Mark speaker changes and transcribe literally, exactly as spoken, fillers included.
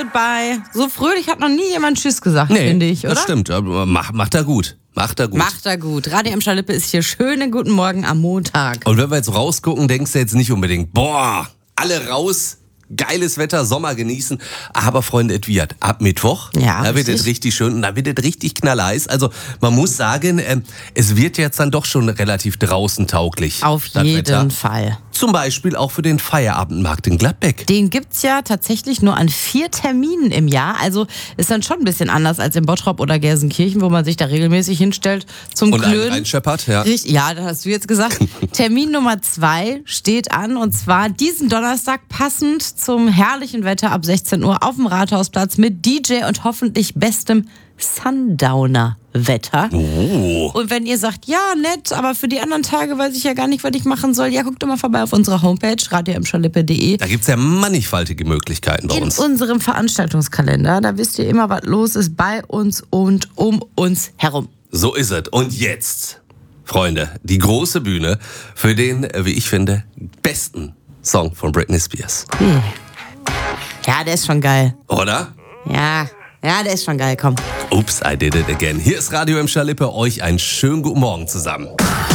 Speaker 1: bleibt bei. So fröhlich hat noch nie jemand Tschüss gesagt,
Speaker 2: Nee,
Speaker 1: finde ich, oder?
Speaker 2: das stimmt. Aber mach, macht er gut. Macht er gut.
Speaker 1: Macht er gut. Radio Emscher Lippe ist hier. Schönen guten Morgen am Montag.
Speaker 2: Und wenn wir jetzt rausgucken, denkst du jetzt nicht unbedingt, boah, alle raus, geiles Wetter, Sommer genießen. Aber Freunde, es wird ab Mittwoch,
Speaker 1: Ja,
Speaker 2: da wird
Speaker 1: richtig.
Speaker 2: es richtig schön und da wird es richtig knallheiß. Also man muss sagen, ähm, es wird jetzt dann doch schon relativ draußen tauglich.
Speaker 1: Auf
Speaker 2: das
Speaker 1: jeden
Speaker 2: Wetter.
Speaker 1: Fall.
Speaker 2: Zum Beispiel auch für den Feierabendmarkt in Gladbeck.
Speaker 1: Den gibt's ja tatsächlich nur an vier Terminen im Jahr. Also ist dann schon ein bisschen anders als in Bottrop oder Gelsenkirchen, wo man sich da regelmäßig hinstellt zum
Speaker 2: Und einen
Speaker 1: Klönen.
Speaker 2: reinscheppert, ja.
Speaker 1: Richtig, ja, das hast du jetzt gesagt. Termin Nummer zwei steht an und zwar diesen Donnerstag passend zum herrlichen Wetter ab sechzehn Uhr auf dem Rathausplatz mit D J und hoffentlich bestem Sundowner-Wetter.
Speaker 2: Oh.
Speaker 1: Und wenn ihr sagt, ja, nett, aber für die anderen Tage weiß ich ja gar nicht, was ich machen soll, ja, guckt doch mal vorbei auf unserer Homepage radio emscher lippe punkt de.
Speaker 2: Da gibt's ja mannigfaltige Möglichkeiten bei
Speaker 1: In
Speaker 2: uns.
Speaker 1: unserem Veranstaltungskalender, da wisst ihr immer, was los ist bei uns und um uns herum.
Speaker 2: So ist es. Und jetzt, Freunde, die große Bühne für den, äh, wie ich finde, besten Song von Britney Spears.
Speaker 1: Ja, der ist schon geil.
Speaker 2: Oder?
Speaker 1: Ja, ja, der ist schon geil, komm.
Speaker 2: Oops, I did it again. Hier ist Radio Emscher Lippe. Euch einen schönen guten Morgen zusammen.